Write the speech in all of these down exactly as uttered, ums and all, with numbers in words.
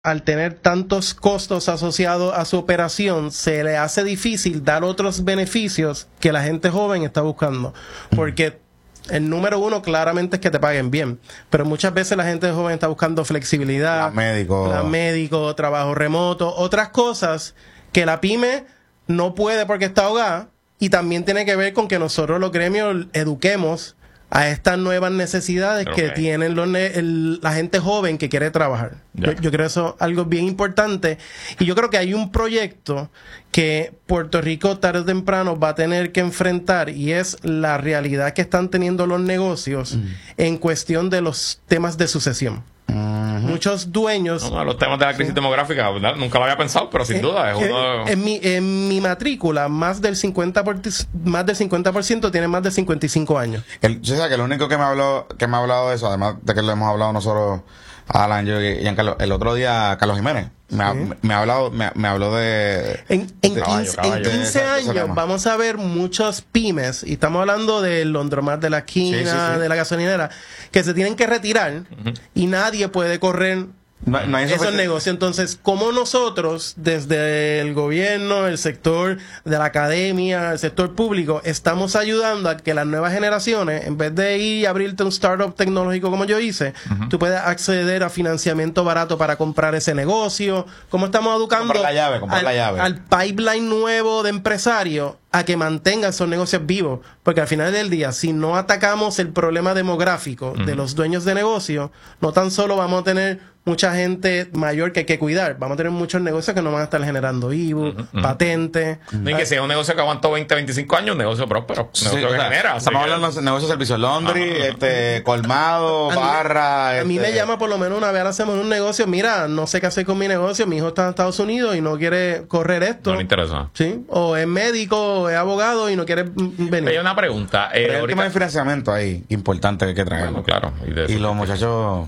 al tener tantos costos asociados a su operación, se le hace difícil dar otros beneficios que la gente joven está buscando. Porque el número uno claramente es que te paguen bien, pero muchas veces la gente joven está buscando flexibilidad, plan médico, plan médico, trabajo remoto, otras cosas que la pyme no puede porque está ahogada, y también tiene que ver con que nosotros los gremios eduquemos a estas nuevas necesidades okay. que tienen los ne el, la gente joven que quiere trabajar. Yeah. Yo, yo creo eso es algo bien importante, y yo creo que hay un proyecto que Puerto Rico tarde o temprano va a tener que enfrentar, y es la realidad que están teniendo los negocios mm. en cuestión de los temas de sucesión. Uh-huh. Muchos dueños... No, no, los temas de la crisis sí. demográfica, ¿verdad? Nunca lo había pensado, pero sin eh, duda es eh, uno... En mi, en mi matrícula, más del cincuenta por ciento, más del cincuenta por ciento tiene más de cincuenta y cinco años. El, yo sé que el único que me habló que me ha hablado de eso, además de que lo hemos hablado nosotros, Alan, yo y Giancarlo, el otro día Carlos Jiménez me, ha, sí. me ha hablado me, me habló de en, en, de, quince, caballo, en quince de ese, años vamos a ver muchos pymes, y estamos hablando del Londromar de la esquina, sí, sí, sí. de la gasolinera, que se tienen que retirar uh-huh. y nadie puede correr No, no hay esos negocios. Entonces, ¿cómo nosotros, desde el gobierno, el sector de la academia, el sector público, estamos ayudando a que las nuevas generaciones, en vez de ir y abrirte un startup tecnológico como yo hice, uh-huh. tú puedas acceder a financiamiento barato para comprar ese negocio? ¿Cómo estamos educando comprar la llave, comprar al, la llave. al pipeline nuevo de empresarios a que mantengan esos negocios vivos? Porque al final del día, si no atacamos el problema demográfico uh-huh. de los dueños de negocios, no tan solo vamos a tener mucha gente mayor que hay que cuidar, vamos a tener muchos negocios que no van a estar generando I B U, uh-huh, uh-huh. patentes. Uh-huh. Y que sea un negocio que aguantó veinte, veinticinco años, un negocio próspero, un sí, negocio o que sea, genera. Estamos hablando de negocios de servicios laundry, uh-huh. este, colmado, a barra. Mí, este... A mí me llama por lo menos una vez, hacemos un negocio, mira, no sé qué hacer con mi negocio, mi hijo está en Estados Unidos y no quiere correr esto. No le interesa. Sí, o es médico, o es abogado y no quiere venir. Hay una pregunta. Eh, Pero el ahorita... tema de financiamiento ahí, importante que hay que traer. Bueno, claro. Y, de y los muchachos...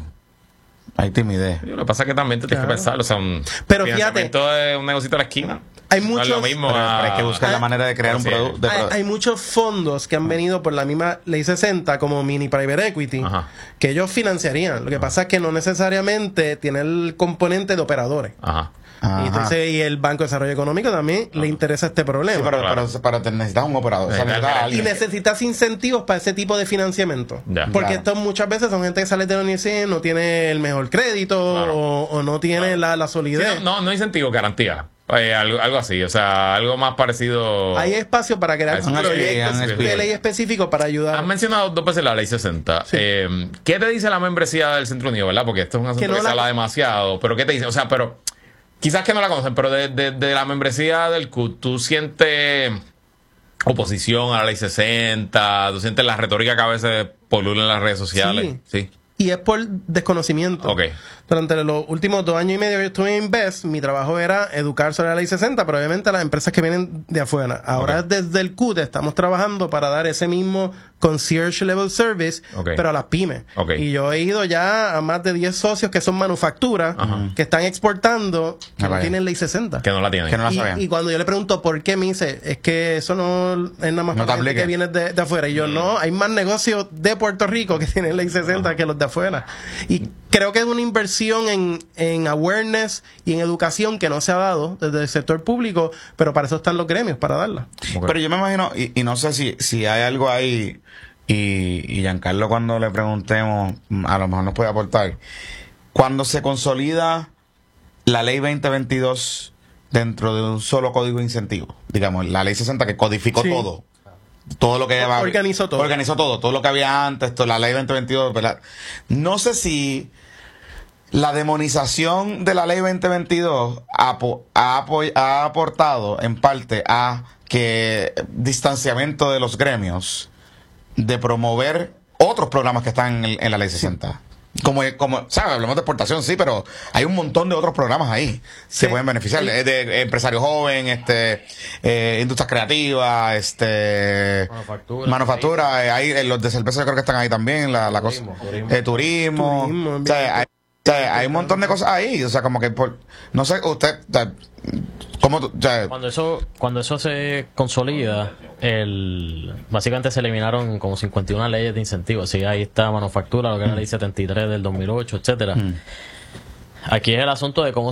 Hay timidez. Lo que pasa es que también te tienes claro. que pensar, o sea, un pero fíjate, de un negocito a la esquina. Hay muchos, no es lo mismo pero, a, pero hay que buscar hay, la manera de crear un producto. Hay, hay muchos fondos que han venido por la misma ley sesenta, como mini private equity, Ajá. que ellos financiarían. Lo que Ajá. pasa es que no necesariamente tiene el componente de operadores. Ajá. Y, entonces, y el Banco de Desarrollo Económico también Ajá. le interesa este problema. Sí, pero, claro. pero, pero te necesitas un operador. O sea, necesitas y necesitas incentivos para ese tipo de financiamiento. Ya. Porque claro. esto muchas veces son gente que sale de la universidad, no tiene el mejor crédito claro. o, o no tiene claro. la, la solidez. Sí, no, no, no incentivo, garantía. Eh, algo, algo así, o sea, algo más parecido. Hay espacio para crear un proyecto de ley específico para ayudar. Has mencionado dos veces la ley sesenta. Sí. Eh, ¿Qué te dice la membresía del Centro Unido, verdad? Porque esto es un asunto que, no que la... se habla demasiado. Pero ¿qué te dice? O sea, pero quizás que no la conocen, pero de, de, de la membresía del C U T, ¿tú sientes oposición a la ley sesenta? ¿Tú sientes la retórica que a veces polula en las redes sociales? Sí. Sí. Y es por desconocimiento. Okay. Durante los últimos dos años y medio que estuve en Invest, mi trabajo era educar sobre la ley sesenta, pero obviamente las empresas que vienen de afuera. Ahora okay. desde el C U T estamos trabajando para dar ese mismo concierge level service, okay. pero a las pymes. Okay. Y yo he ido ya a más de diez socios que son manufacturas, Ajá. que están exportando, que ah, no tienen ley sesenta. Que no la tienen. Que no la y, saben. y cuando yo le pregunto por qué, me dice, es que eso no es nada más no para la gente que viene de, de afuera. Y yo, mm. no, hay más negocios de Puerto Rico que tienen ley sesenta Ajá. que los de afuera. Y creo que es una inversión en, en awareness y en educación que no se ha dado desde el sector público, pero para eso están los gremios, para darla. Okay. Pero yo me imagino, y, y no sé si, si hay algo ahí, y, y Giancarlo cuando le preguntemos, a lo mejor nos puede aportar, cuando se consolida la ley veinte veintidós dentro de un solo código de incentivo, digamos, la ley sesenta que codificó sí. todo. Todo lo que llevaba, organizó todo. Organizó todo, todo lo que había antes, esto, la ley veinte veintidós, ¿verdad? No sé si la demonización de la ley veinte veintidós ha, ha, ha aportado en parte a que distanciamiento de los gremios de promover otros programas que están en, en la ley sesenta. Como, como, ¿sabes? Hablamos de exportación, sí, pero hay un montón de otros programas ahí sí. que pueden beneficiar. De, de empresario joven, este, eh, industrias creativas, este, manufactura. Manufactura, eh, hay, los de cerveza yo creo que están ahí también, la, la turismo, cosa. Turismo. Eh, turismo. turismo o sea, hay, o sea, hay un montón de cosas ahí. O sea, como que por, no sé, usted, o sea, ¿cómo tú, o sea, cuando eso, cuando eso se consolida, el básicamente se eliminaron como cincuenta y una leyes de incentivos. Así ahí está manufactura, lo que era la ley setenta y tres del dos mil ocho, etcétera. Mm. Aquí es el asunto de cómo